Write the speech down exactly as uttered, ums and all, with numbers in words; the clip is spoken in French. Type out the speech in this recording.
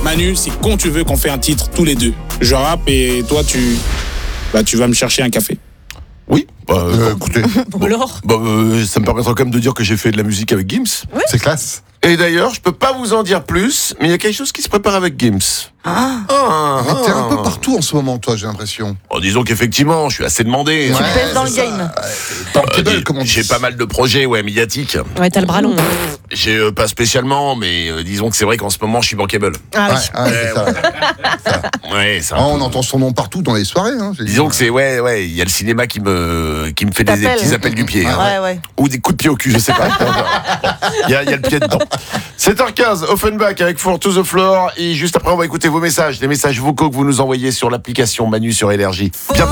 Manu, c'est quand tu veux qu'on fait un titre tous les deux. Je rappe et toi, tu, bah, tu vas me chercher un café. Oui, bah, Euh, écoutez, Bon, alors bah, euh, ça me permettra quand même de dire que j'ai fait de la musique avec Gims. c'est classe. Et d'ailleurs, je peux pas vous en dire plus, mais il y a quelque chose qui se prépare avec Gims. Ah, Ah, Mais t'es un ah. peu partout en ce moment, toi, j'ai l'impression. Oh, disons qu'effectivement, je suis assez demandé. tu Ouais, pèses dans le c'est ça. game. Bankable, Euh, comme on dit. j'ai pas mal de projets, ouais, médiatiques. Ouais, t'as le bras long. J'ai euh, pas spécialement, mais euh, disons que c'est vrai qu'en ce moment, je suis bankable. Ah Ouais, oui. ouais, c'est ça. Ouais, ça. Ah, on entend son nom partout dans les soirées. Hein, j'ai dit. Disons que c'est ouais, ouais, il y a le cinéma qui me qui me fait des, des T'appelle. petits appels du pied, hein. Ouais, ouais. Ou des coups de pied au cul, je sais pas. Il y, a, il y a le pied dedans. sept heures quinze, Offenbach avec Four to the Floor, et juste après on va écouter vos messages, les messages vocaux que vous nous envoyez sur l'application Manu sur Énergie. Bien